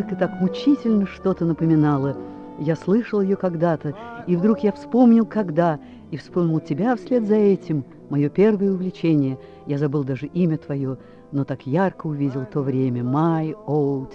музыка так мучительно что-то напоминала. Я слышал ее когда-то, и вдруг я вспомнил, когда, и вспомнил тебя вслед за этим, мое первое увлечение. Я забыл даже имя твое, но так ярко увидел то время. My old